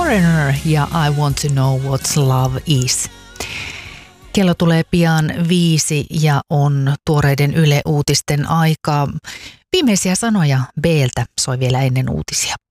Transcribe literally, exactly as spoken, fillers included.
Foreigner ja I Want to Know What Love Is. Kello tulee pian viisi ja on tuoreiden Yle Uutisten aikaa. Viimeisiä sanoja B:ltä soi vielä ennen uutisia.